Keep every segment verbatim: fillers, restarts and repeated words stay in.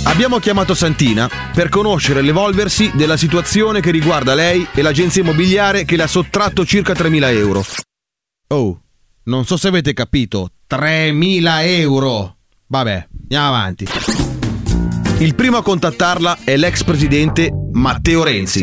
Abbiamo chiamato Santina per conoscere l'evolversi della situazione che riguarda lei e l'agenzia immobiliare che le ha sottratto circa tremila euro. Oh, non so se avete capito, tremila euro! Vabbè, andiamo avanti. Il primo a contattarla è l'ex presidente Matteo Renzi.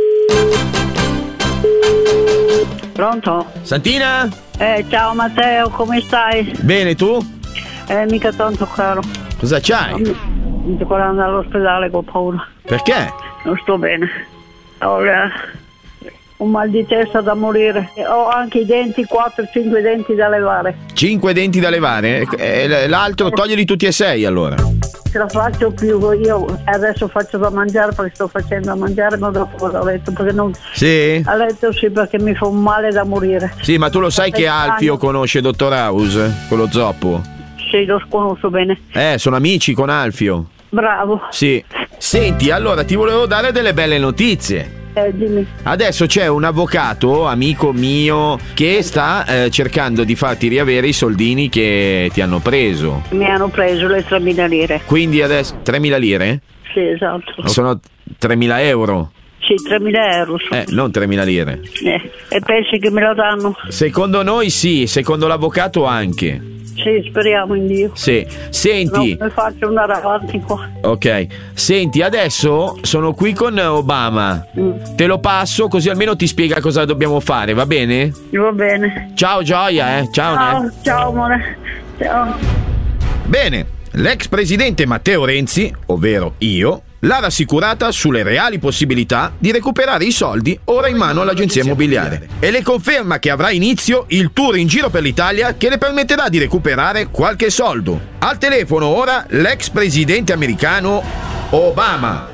Pronto? Santina? Eh, ciao Matteo, come stai? Bene, tu? Eh, mica tanto caro. Cosa c'hai? Mi devo andare all'ospedale con paura. Perché? Non sto bene. Ho eh, un mal di testa da morire. E ho anche i denti, quattro cinque denti da levare. Cinque denti da levare? E l'altro toglieli tutti e sei allora. Ce la faccio più io. Adesso faccio da mangiare perché sto facendo da mangiare, ma dopo vado a letto perché non. Sì? A letto sì, perché mi fa un male da morire. Sì, ma tu lo sai che Alfio conosce Dottor House? Quello zoppo? Sì, lo conosco bene. Eh, sono amici con Alfio. Bravo. Sì. Senti, allora ti volevo dare delle belle notizie. Eh, dimmi. Adesso c'è un avvocato, amico mio, che sta eh, cercando di farti riavere i soldini che ti hanno preso. Mi hanno preso le tremila lire. Quindi adesso tremila lire? Sì, esatto. Sono tremila euro. Sì, tremila euro. Sono. Eh, non tremila lire. Eh, e pensi che me lo danno? Secondo noi sì, secondo l'avvocato anche. Sì, speriamo in Dio. Sì, senti. No, mi faccio andare avanti qua. Ok, senti, adesso sono qui con Obama. Mm. Te lo passo così almeno ti spiega cosa dobbiamo fare, va bene? Va bene. Ciao Gioia, eh. Ciao, Ciao, ne? ciao amore. Ciao. Bene, l'ex presidente Matteo Renzi, ovvero io, l'ha rassicurata sulle reali possibilità di recuperare i soldi ora in mano all'agenzia immobiliare e le conferma che avrà inizio il tour in giro per l'Italia che le permetterà di recuperare qualche soldo. Al telefono ora l'ex presidente americano Obama.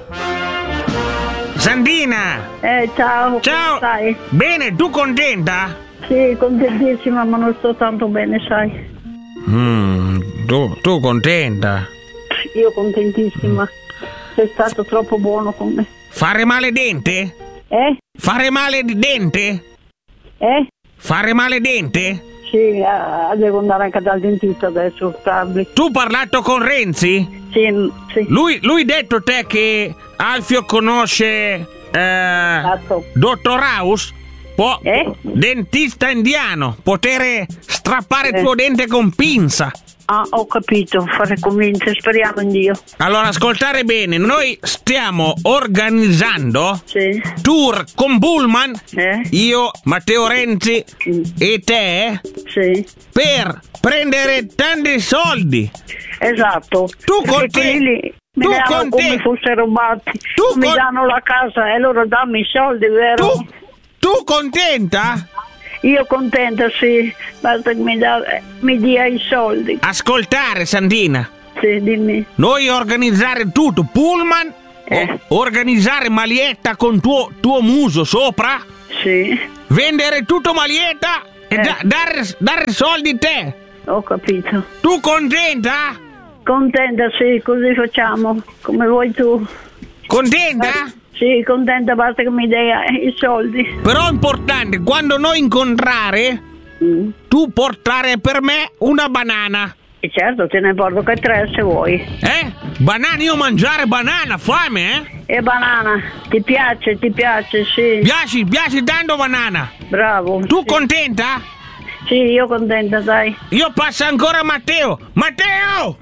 Santina! Eh, ciao. Ciao! Sai? Bene, tu contenta? Sì, contentissima, ma non sto tanto bene, sai? Mm, tu, tu contenta? Io contentissima. Sei stato troppo buono con me. Fare male dente? Eh? Fare male di dente? Eh? Fare male dente? Sì, eh, devo andare anche dal dentista adesso, stabili. Tu hai parlato con Renzi? Sì, sì. Lui, lui detto te che Alfio conosce eh, Esatto. Dottor House? Può, Eh? Dentista indiano, potere strappare il Eh. tuo dente con pinza. Ah, ho capito, fare convincere, speriamo in Dio. Allora, ascoltare bene, noi stiamo organizzando Sì. tour con Pullman, Eh? io, Matteo Renzi Mm. e te, Sì. per prendere tanti soldi. Esatto. Tu Perché con te- quelli lì me tu ne danno con come te- fossero rubati. Tu mi con- danno la casa e loro danno i soldi, vero? Tu, tu contenta? Io contenta, sì, basta che mi, da, mi dia i soldi. Ascoltare, Sandina, Sì, dimmi. noi organizzare tutto, Pullman, Eh. o- organizzare maglietta con tuo, tuo muso sopra, Sì, vendere tutto maglietta e Eh. da- dare, dare soldi te. ho capito. Tu contenta? Contenta, sì, così facciamo, come vuoi tu. Contenta? Sì, contenta, basta che mi dia i soldi. Però è importante, quando noi incontrare, Mm. tu portare per me una banana. E certo, te ne porto che tre se vuoi. Eh? Banana, io mangiare banana, fame, eh? E banana, ti piace, ti piace, sì. Piaci, piaci tanto banana. Bravo. Tu sì. contenta? Sì, io contenta, dai. Io passo ancora Matteo. Matteo!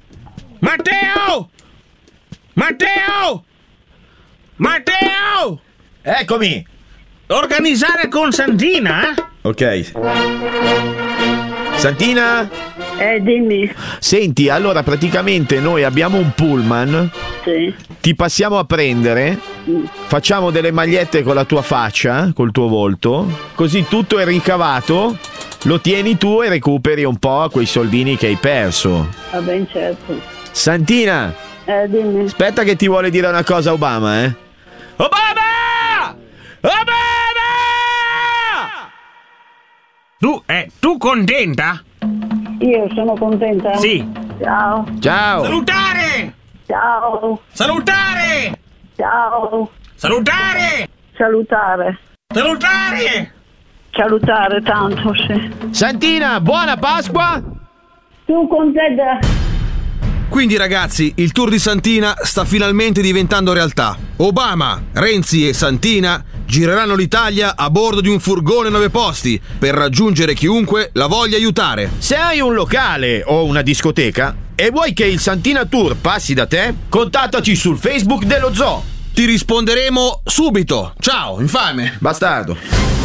Matteo! Matteo! Matteo! Eccomi! Organizzare con Santina, eh? Ok. Santina? Eh, dimmi. Senti, allora praticamente noi abbiamo un pullman, Sì. ti passiamo a prendere, Mm. facciamo delle magliette con la tua faccia, col tuo volto, così tutto è ricavato, lo tieni tu e recuperi un po' quei soldini che hai perso. Va ben certo. Santina, Eh, dimmi. aspetta che ti vuole dire una cosa Obama, eh? Obama! Obama! Tu, eh, tu contenta? Io sono contenta. Sì. Ciao. Ciao! Salutare! Ciao. Salutare! Ciao. Salutare! Salutare. Salutare! Salutare tanto, sì. Santina, buona Pasqua! Tu contenta? Quindi ragazzi, il tour di Santina sta finalmente diventando realtà. Obama, Renzi e Santina gireranno l'Italia a bordo di un furgone nove posti per raggiungere chiunque la voglia aiutare. Se hai un locale o una discoteca e vuoi che il Santina Tour passi da te, contattaci sul Facebook dello Zoo. Ti risponderemo subito. Ciao, infame. Bastardo.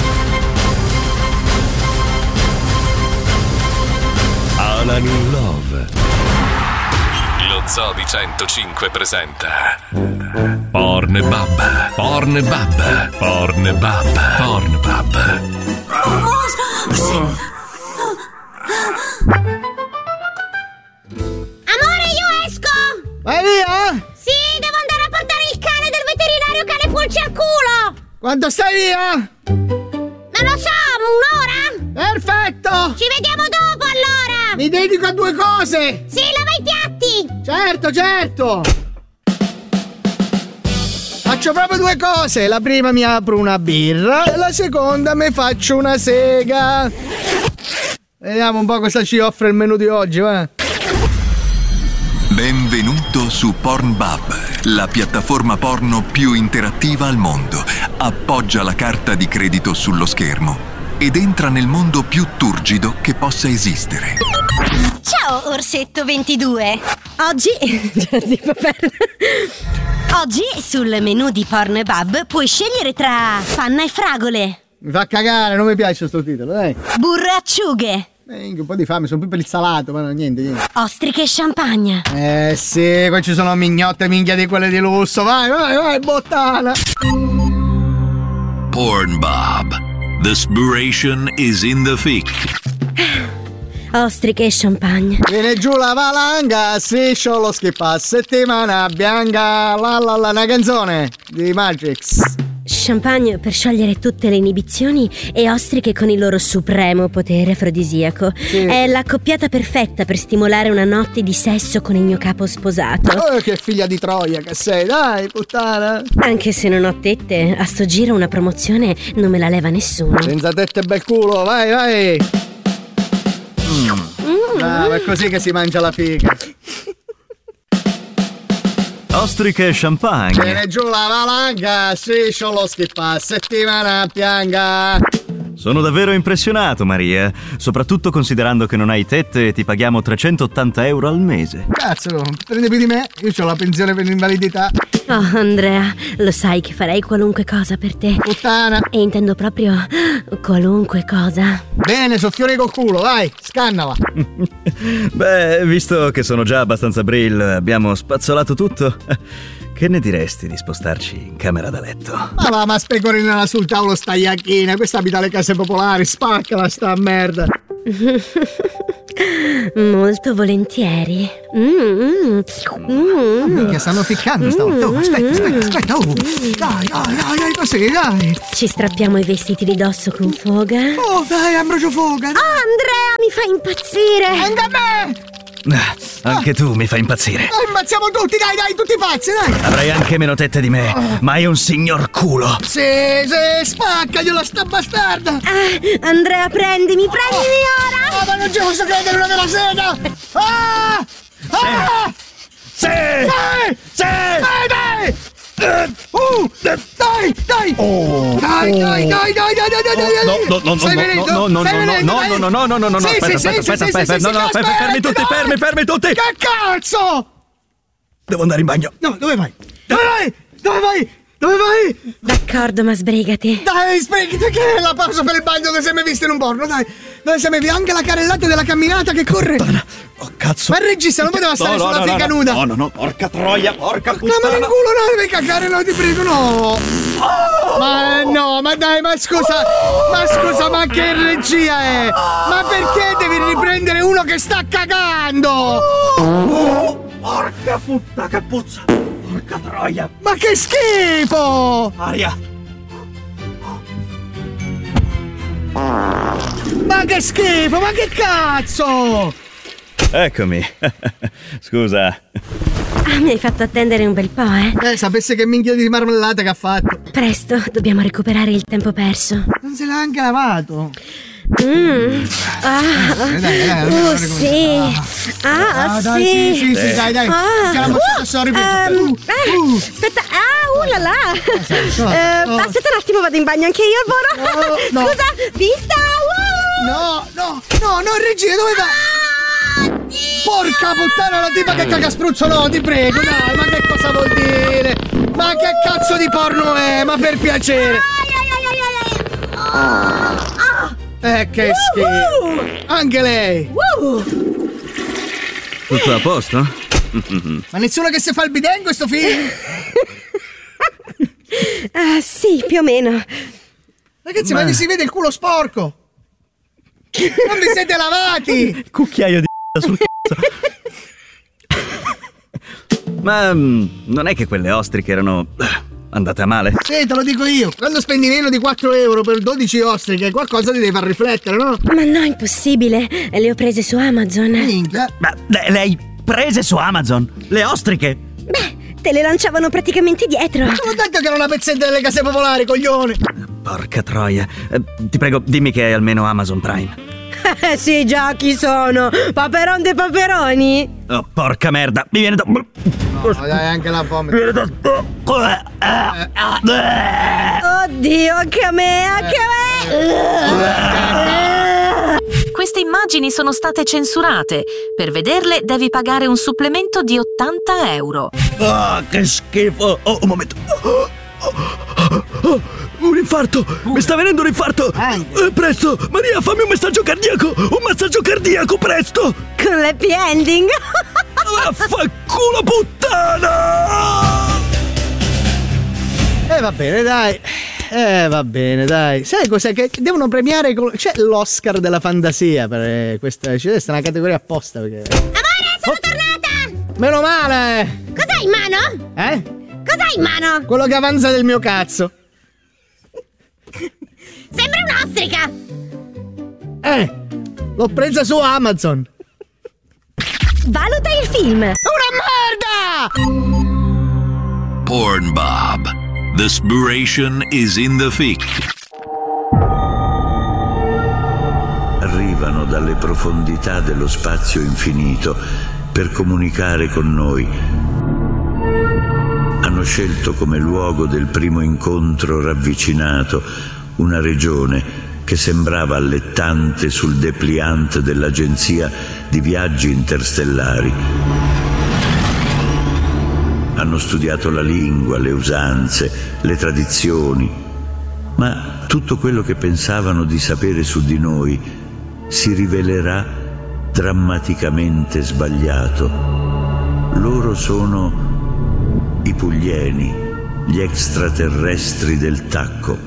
Alan in Love. Lo Zoo di centocinque presenta Pornbub, Pornbub, Pornbub, Pornbub. Amore, io esco! Vai via! Sì, devo andare a portare il cane del veterinario che ha le pulci al culo! Quando stai via? Non lo so, un'ora? Perfetto! Ci vediamo dopo allora! Mi dedico a due cose! Sì, lava i piatti! Certo, certo! Faccio proprio due cose. La prima mi apro una birra e la seconda mi faccio una sega. Vediamo un po' cosa ci offre il menù di oggi, va? Benvenuto su Pornbub, la piattaforma porno più interattiva al mondo. Appoggia la carta di credito sullo schermo ed entra nel mondo più turgido che possa esistere. Ciao, Orsetto ventidue! Oggi... Oggi sul menù di Pornbub puoi scegliere tra panna e fragole, Mi fa cagare, non mi piace sto titolo, dai. burro e acciughe, Eh, un po' di fame, sono più per il salato, ma no, niente, niente. ostriche e champagne. Eh sì, qua ci sono mignotte minchia di quelle di lusso. Vai, vai, vai, bottana. Pornbub. The inspiration is in the fic. Ostriche e champagne. Viene giù la valanga, striscio lo schippa, settimana bianca, la la la, una canzone di Matrix. Champagne per sciogliere tutte le inibizioni e ostriche con il loro supremo potere afrodisiaco. Sì. È l'accoppiata perfetta per stimolare una notte di sesso con il mio capo sposato. Oh, che figlia di Troia che sei, dai, puttana. Anche se non ho tette, a sto giro una promozione non me la leva nessuno. Senza tette e bel culo, vai, vai. Mm. Bravo, è così che si mangia la figa. Ostriche e champagne. Viene giù la valanga, striscio lo schippa, settimana bianca. Sono davvero impressionato, Maria. Soprattutto considerando che non hai tette e ti paghiamo trecentottanta euro al mese. Cazzo, prende più di me, io ho la pensione per l'invalidità. Oh, Andrea, lo sai che farei qualunque cosa per te. Puttana. E intendo proprio qualunque cosa. Bene, soffione col culo, vai, scannala. Beh, visto che sono già abbastanza brill, abbiamo spazzolato tutto. Che ne diresti di spostarci in camera da letto? Ma va, ma specorinala sul tavolo sta iacchina, questa abita alle case popolari, spaccala sta merda. Molto volentieri. Mm, mm, mm. Che stanno ficcando stavolta. Oh, aspetta, aspetta, aspetta. Oh. Dai, dai, dai, dai, così, dai. Ci strappiamo i vestiti di dosso con foga. Oh, dai, Ambrogio Foga. Oh, Andrea, mi fai impazzire. Anche a me. Ah, anche tu mi fai impazzire. Dai, ammazziamo tutti, dai, dai, tutti pazzi, dai. Avrai anche meno tette di me, ma hai un signor culo. Sì, sì, spaccagliela sta bastarda. Ah, Andrea, prendimi, prendimi ora. Ah, ma non ci posso credere, una della sega. Ah! Ah! Sì! Dai! Sì! Dai, dai! Uh, dai, dai! Oh, Dai, dai, dai, dai, dai, dai, dai, dai! No, no, no, no, Stai no, venendo? no, no, Stai no, venendo, no, dai? no, no, no, no, no, Sì, aspetta, sì, aspetta, sì, aspetta, sì, aspetta, sì, no, sì, no, sì, fermi, fermi aspetta, tutti, dai! fermi, fermi tutti! Che cazzo? Devo andare in bagno. No, dove vai? Dove vai? Dove vai? Dove vai? D'accordo, ma sbrigati. Dai, sprechi, che è la pausa per il bagno dove sei mai visto in un porno, dai! Dove sei mai visto? Anche la carrellata della camminata che corre! Oh, cazzo! Ma il regista non poteva stare No, no, sulla no, fica no, nuda! No, no, no, porca troia, porca puttana! No, ma nel culo no, devi cagare, no, ti prego, no! Ma no, ma dai, ma scusa! Ma scusa, ma che regia è? Ma perché devi riprendere uno che sta cagando? Oh, porca puttana, che puzza! Porca troia! Ma che schifo! Aria! Ma che schifo, ma che cazzo! Eccomi. Scusa. Ah, mi hai fatto attendere un bel po', eh? Eh, sapesse che minchia di marmellata che ha fatto. Presto, dobbiamo recuperare il tempo perso. Non se l'ha anche lavato. Mm. Ah. Dai, dai, dai, Uh, dai, sì. Ah, Ah, dai, sì. sì, sì, sì, dai, dai. Ah. Chiama, Uh, sto ripeto. ehm, Uh, eh, uh. Aspetta, ah, uh là là. Cosa? Eh, Oh. Aspetta un attimo, vado in bagno anche io, Boro. Oh, no. Scusa, vista. Uh. No, no, no, no, regia, dove va? Porca puttana, la tipa che caga spruzzo, no, ti prego, dai, ma che cosa vuol dire? Ma che cazzo di porno è? Ma per piacere. Eh, che schifo. Anche lei. Tutto a posto? Ma nessuno che si fa il bidet in questo film? Ah, sì, più o meno. Ragazzi, ma, ma mi si vede il culo sporco. Non vi siete lavati. Cucchiaio di sul cazzo. Ma mm, non è che quelle ostriche erano andate a male? Sì, te lo dico io. Quando spendi meno di quattro euro per dodici ostriche, qualcosa ti deve far riflettere, no? Ma no, impossibile. Le ho prese su Amazon. Minchia. Ma le, le hai prese su Amazon? Le ostriche? Beh, te le lanciavano praticamente dietro. Ma l'ho detto che era una pezzetta delle case popolari, coglione. Porca troia. Eh, ti prego, dimmi che hai almeno Amazon Prime. Eh sì, già, chi sono? Paperon dei paperoni? Oh, porca merda. Mi viene da... No, dai, anche la vomito. Mi viene da... Oddio, anche a me, anche a me. Queste immagini sono state censurate. Per vederle devi pagare un supplemento di ottanta euro. Ah, che schifo. Oh, un momento. Oh, oh, oh, un infarto. Mi sta venendo un infarto. Eh, presto. Maria, fammi un messaggio cardiaco. Un massaggio cardiaco, presto. Con l'happy ending. Vaffanculo puttana. Eh, va bene, dai. Eh, va bene, dai. Sai cos'è? Che devono premiare. Col... C'è l'Oscar della fantasia per questa. C'è una categoria apposta. Perché... Amore, sono oh. tornata. Meno male. Cos'hai in mano? Eh? Cos'hai in mano? Quello che avanza del mio cazzo. Sembra un'ostrica. Eh, l'ho presa su Amazon. Valuta il film. Una merda! Pornbob. The spiration is in the fic. Arrivano dalle profondità dello spazio infinito per comunicare con noi. Hanno scelto come luogo del primo incontro ravvicinato una regione che sembrava allettante sul dépliant dell'agenzia di viaggi interstellari. Hanno studiato la lingua, le usanze, le tradizioni, ma tutto quello che pensavano di sapere su di noi si rivelerà drammaticamente sbagliato. Loro sono i Puglieni, gli extraterrestri del tacco.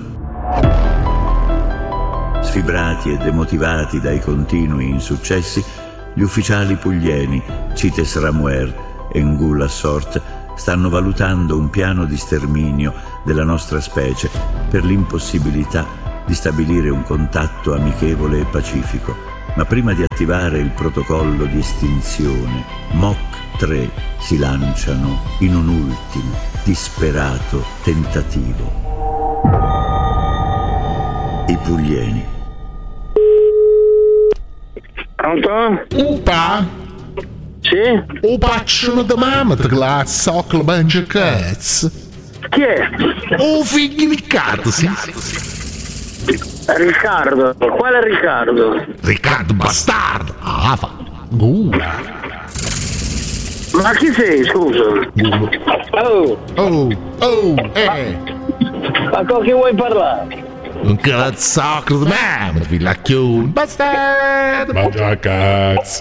Sfibrati e demotivati dai continui insuccessi, gli ufficiali puglieni, Cites Ramuer e Ngula Sort, stanno valutando un piano di sterminio della nostra specie per l'impossibilità di stabilire un contatto amichevole e pacifico. Ma prima di attivare il protocollo di estinzione, Mach tre si lanciano in un ultimo, disperato tentativo. I Puglieni. Pronto? Upa? Sì? Upa, c'è una domanda che la socla mangia cazzo. Chi è? O figlio di Riccardo, sì. Riccardo? Quale Riccardo? Riccardo bastardo. Ah, fa. Gula. Ma chi sei, scusa? Oh. Oh, oh, eh. Ma con chi vuoi parlare? Un cazzacro di mamma, villacchione. Bastardo. Mangia cazzo.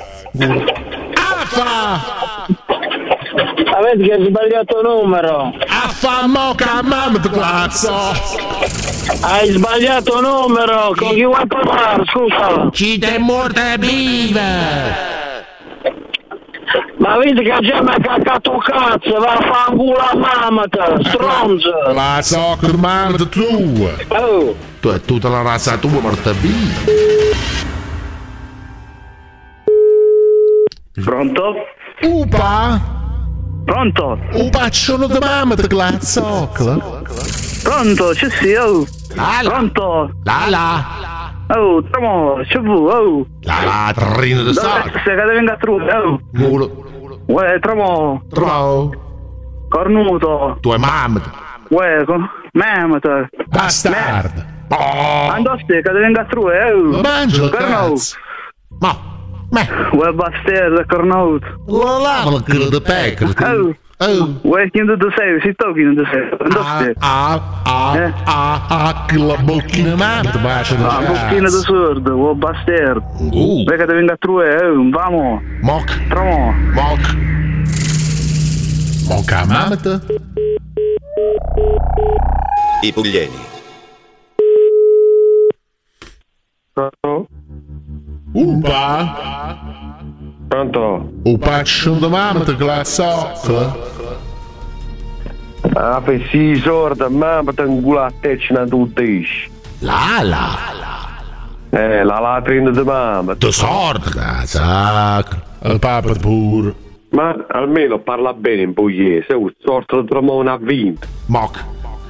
Affa! Avete che hai sbagliato numero. Affa moca mamma di cazzo. Hai sbagliato numero. Con chi vuoi parlare, scusa? Ci è morta viva. Ma vedi che già mi ha caccato cazzo, va a fanculo a mamma, stronzo! La soccer mamma tua! Oh! Tu è tutta la razza tua morta via! Pronto? Upa? Pronto? Upa, sono di mamma di glazzocla! Pronto, ci sì, oh! Lala! Pronto? Lala! Oh, tramo, c'è vu, oh. La latrina di Dove sei che venga a trovare, oh. Culo. Uè, tramo. Tramo. Cornuto. Tua mamma. Uè, con... Mamma. Bastard. Oh. Andaste che venga a trovare, oh. Mangia, Cornuto. cazzo. Ma. Ma. Uè, bastardo, cornuto. La lava la culo di pecora. Oh. Oh. Uè, chi non ti sei? Si tocchi non ti sei. Andaste. Ah, ah, ah, ah, che la bocchina mamma bacia la bocchina di sordo, uè, bastardo. Uh. Uè, che ti venga a trovare, oh. Vamo. Moc. Tramo. Moc. Moca mamma te. I Puglieni. Pronto? Upa. Pronto? Upaccio di mamma te glassotto. Ah, fai sì, sorda, mamma te ingula a te ce n'ha tutti. La la. Eh, la latrina di mamma. Tu sorda, sacro. Il papa pure. Ma almeno parla bene in pugliese, un sorto di Ramone ha vinto. Moc.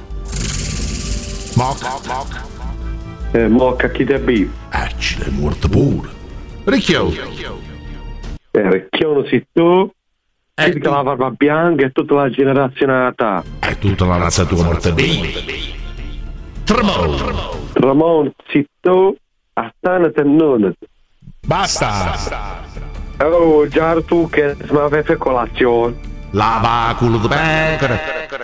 Moc. Moc. Eh, mocca chi te bevi? Eh, ce l'hai morto pure. Ricchio. Eh, Ricchione sei tu, eh, tu. La barba bianca e tutta la generazione ta. È tutta la razza tua morta bene. Ramone. Ramone sei tu, a tana te non. Basta. Oh, già tu che mi avevi colazione. Lava culo di pecora.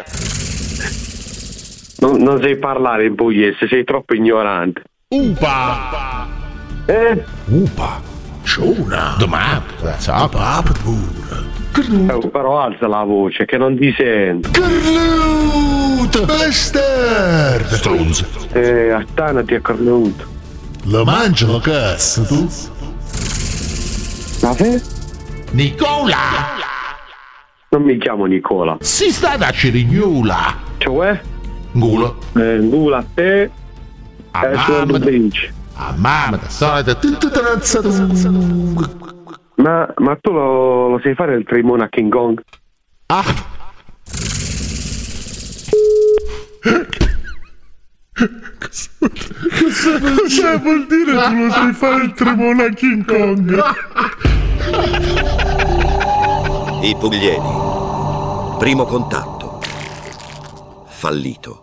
Non, non sai parlare in pugliese, sei troppo ignorante. Upa! Eh? Upa! Ciona! Domani! Sa papa pure! Oh, però alza la voce che non ti sento. Cornuto! Bastard! Stronzo! Eh, attanati a cornuto. La mangia la cazzo tu? Ma che? Nicola! Non mi chiamo Nicola. Si sta da Cirignula! Cioè? Ngula. Eh, ngula a te. A e tu vinci. A mamma, da solita tutto tranzato. Ma, ma tu lo, lo sai fare il trimone a King Kong? Ah! Cosa, cosa vuol dire tu lo sai fare il tremone a King Kong? I Puglieni. Primo contatto. Fallito.